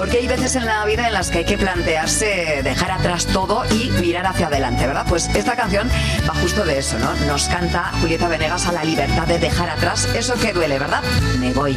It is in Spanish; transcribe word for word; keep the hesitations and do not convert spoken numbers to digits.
Porque hay veces en la vida en las que hay que plantearse dejar atrás todo y mirar hacia adelante, ¿verdad? Pues esta canción va justo de eso, ¿no? Nos canta Julieta Venegas a la libertad de dejar atrás eso que duele, ¿verdad? Me voy.